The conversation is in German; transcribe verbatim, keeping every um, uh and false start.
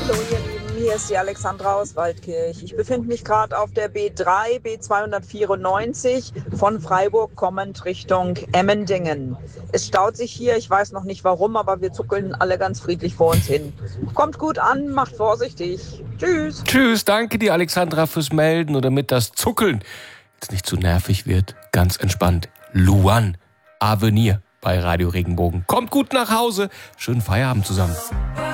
Hallo ihr Lieben, hier ist die Alexandra aus Waldkirch. Ich befinde mich gerade auf der B drei, B zweihundertvierundneunzig, von Freiburg kommend Richtung Emmendingen. Es staut sich hier, ich weiß noch nicht warum, aber wir zuckeln alle ganz friedlich vor uns hin. Kommt gut an, macht vorsichtig. Tschüss. Tschüss, danke dir Alexandra fürs Melden und damit das Zuckeln jetzt nicht zu nervig wird, ganz entspannt. Luan, Avenir bei Radio Regenbogen. Kommt gut nach Hause, schönen Feierabend zusammen.